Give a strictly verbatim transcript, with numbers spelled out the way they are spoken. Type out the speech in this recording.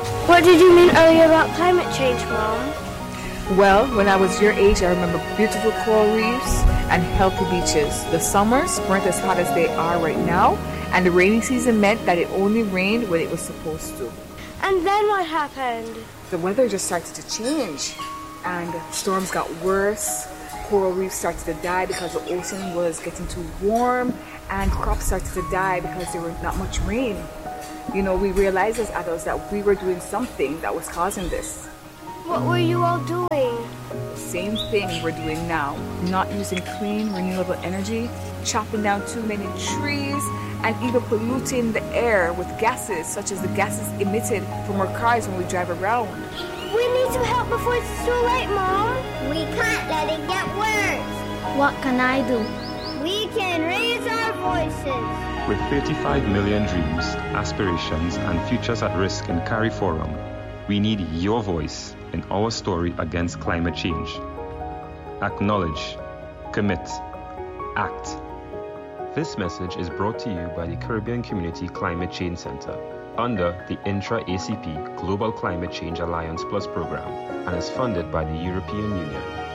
What did you mean earlier about climate change, Mom? Well, when I was your age, I remember beautiful coral reefs and healthy beaches. The summers weren't as hot as they are right now, and the rainy season meant that it only rained when it was supposed to. And then what happened? The weather just started to change, and storms got worse. Coral reefs started to die because the ocean was getting too warm, and crops started to die because there was not much rain. You know, we realized as adults that we were doing something that was causing this. What were you all doing? The same thing we're doing now. Not using clean, renewable energy, chopping down too many trees, and even polluting the air with gases such as the gases emitted from our cars when we drive around. We need some help before it's too late, Mom. We can't let it get worse. What can I do? We can raise our voices. With thirty-five million dreams, aspirations, and futures at risk in CARIFORUM, we need your voice in our story against climate change. Acknowledge, commit, act. This message is brought to you by the Caribbean Community Climate Change Center under the Intra-A C P Global Climate Change Alliance Plus program and is funded by the European Union.